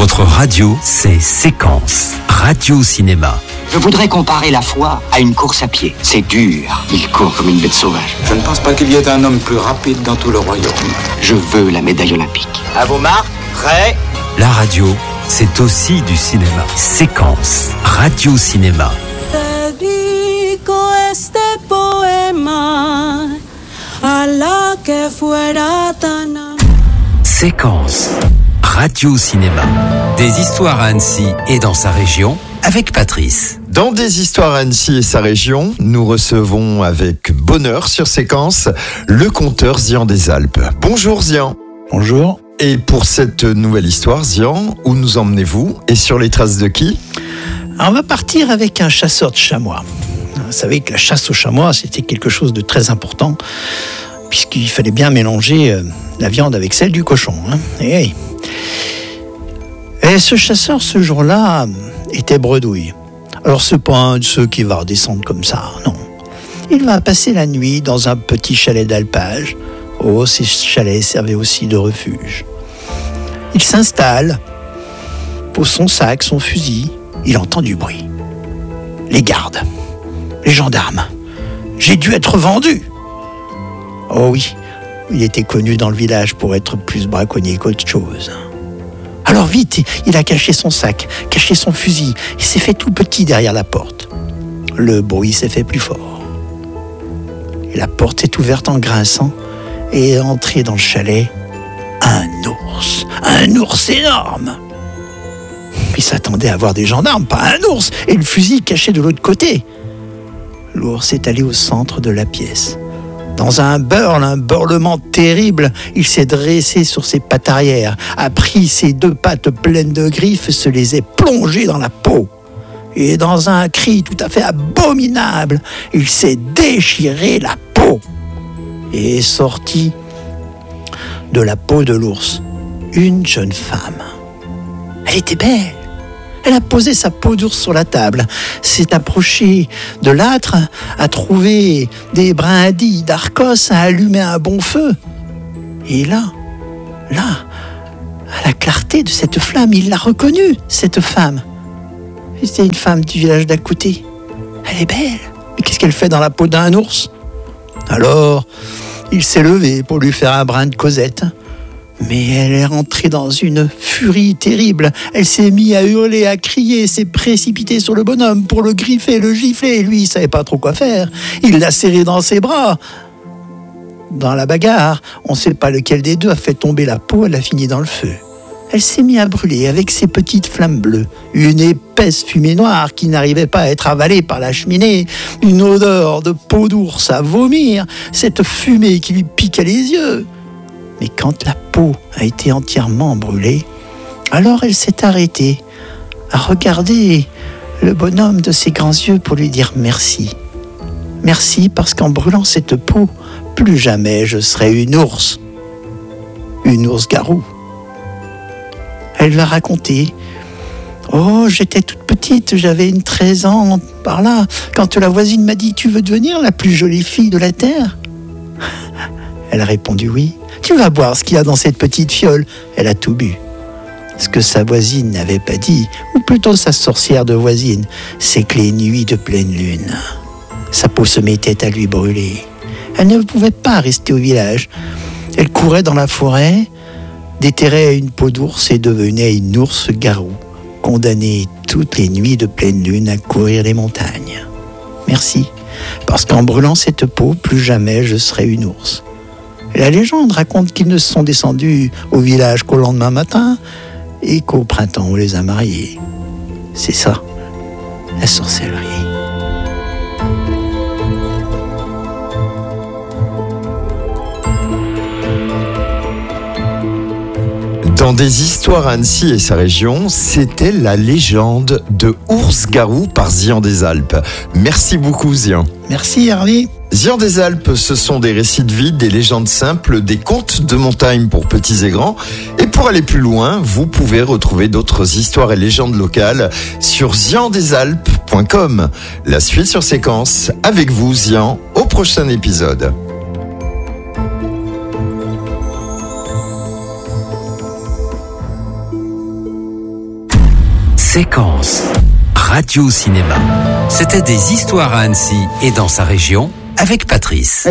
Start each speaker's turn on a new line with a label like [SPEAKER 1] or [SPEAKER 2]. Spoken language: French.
[SPEAKER 1] Votre radio, c'est Séquence, radio-cinéma.
[SPEAKER 2] Je voudrais comparer la foi à une course à pied. C'est dur. Il court comme une bête sauvage.
[SPEAKER 3] Je ne pense pas qu'il y ait un homme plus rapide dans tout le royaume.
[SPEAKER 2] Je veux la médaille olympique.
[SPEAKER 4] À vos marques, prêts.
[SPEAKER 1] La radio, c'est aussi du cinéma. Séquence, radio-cinéma.
[SPEAKER 5] Dedico este poema a la que fuera tan...
[SPEAKER 1] Séquence, radio-cinéma. Des histoires à Annecy et dans sa région avec Patrice.
[SPEAKER 6] Dans Des histoires à Annecy et sa région, nous recevons avec bonheur sur Séquence le conteur Zian des Alpes. Bonjour Zian.
[SPEAKER 7] Bonjour.
[SPEAKER 6] Et pour cette nouvelle histoire, Zian, où nous emmenez-vous et sur les traces de qui ?
[SPEAKER 7] Alors, on va partir avec un chasseur de chamois. Vous savez que la chasse aux chamois, c'était quelque chose de très important, puisqu'il fallait bien mélanger la viande avec celle du cochon. Et ce chasseur, ce jour-là, était bredouille. Alors, c'est pas un de ceux qui va redescendre comme ça, non. Il va passer la nuit dans un petit chalet d'alpage. Oh, ces chalets servaient aussi de refuge. Il s'installe, pose son sac, son fusil. Il entend du bruit. Les gardes, les gendarmes. J'ai dû être vendu. Oh oui, il était connu dans le village pour être plus braconnier qu'autre chose. Alors vite, il a caché son sac, caché son fusil. Il s'est fait tout petit derrière la porte. Le bruit s'est fait plus fort. Et la porte est ouverte en grinçant et est entré dans le chalet un ours énorme. Il s'attendait à voir des gendarmes, pas un ours, et le fusil caché de l'autre côté. L'ours est allé au centre de la pièce. Dans un beurlement terrible, il s'est dressé sur ses pattes arrière, a pris ses deux pattes pleines de griffes, se les est plongées dans la peau. Et dans un cri tout à fait abominable, il s'est déchiré la peau et est sorti de la peau de l'ours une jeune femme. Elle était belle. Elle a posé sa peau d'ours sur la table, s'est approchée de l'âtre, a trouvé des brindilles d'arcos, a allumé un bon feu. Et là, à la clarté de cette flamme, il l'a reconnue, cette femme. C'était une femme du village d'à côté. Elle est belle. Mais qu'est-ce qu'elle fait dans la peau d'un ours ? Alors, il s'est levé pour lui faire un brin de causette. Mais elle est rentrée dans une furie terrible. Elle s'est mise à hurler, à crier, s'est précipitée sur le bonhomme pour le griffer, le gifler. Lui, il savait pas trop quoi faire. Il l'a serré dans ses bras. Dans la bagarre, on ne sait pas lequel des deux a fait tomber la peau. Elle a fini dans le feu. Elle s'est mise à brûler avec ses petites flammes bleues. Une épaisse fumée noire qui n'arrivait pas à être avalée par la cheminée. Une odeur de peau d'ours à vomir. Cette fumée qui lui piquait les yeux. Mais quand la peau a été entièrement brûlée, alors elle s'est arrêtée à regarder le bonhomme de ses grands yeux pour lui dire merci. Merci parce qu'en brûlant cette peau, plus jamais je serai une ours garou. Elle va raconter. Oh, j'étais toute petite, j'avais 13 ans par là, quand la voisine m'a dit « Tu veux devenir la plus jolie fille de la terre ?» Elle a répondu « Oui. » Tu vas boire ce qu'il y a dans cette petite fiole. Elle a tout bu. Ce que sa voisine n'avait pas dit, ou plutôt sa sorcière de voisine, c'est que les nuits de pleine lune, sa peau se mettait à lui brûler. Elle ne pouvait pas rester au village. Elle courait dans la forêt, déterrait une peau d'ours et devenait une ours garou, condamnée toutes les nuits de pleine lune à courir les montagnes. Merci, parce qu'en brûlant cette peau, plus jamais je serai une ours. La légende raconte qu'ils ne se sont descendus au village qu'au lendemain matin et qu'au printemps on les a mariés. C'est ça, la sorcellerie.
[SPEAKER 6] Dans Des histoires à Annecy et sa région, c'était la légende de Ours-Garou par Zian des Alpes. Merci beaucoup Zian.
[SPEAKER 7] Merci Harvey.
[SPEAKER 6] Zian des Alpes, ce sont des récits de vie, des légendes simples, des contes de montagne pour petits et grands. Et pour aller plus loin, vous pouvez retrouver d'autres histoires et légendes locales sur ziandesalpes.com. La suite sur Séquence, avec vous Zian, au prochain épisode.
[SPEAKER 1] Séquence Radio Cinéma. C'était des histoires à Annecy et dans sa région avec Patrice.